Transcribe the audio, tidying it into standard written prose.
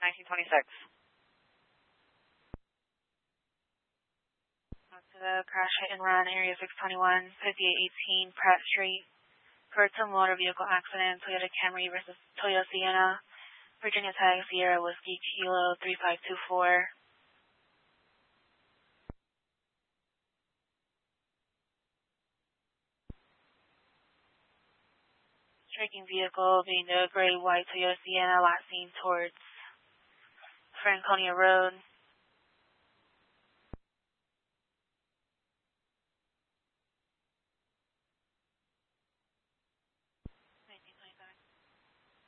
1926. To the crash hit and run, area 621, 5818 Pratt Street. Reports of motor vehicle accident, Toyota Camry versus Toyota Sienna. Virginia tag Sierra Whiskey Kilo 3524. Striking vehicle being the gray-white Toyota Sienna, last seen towards Franconia Road.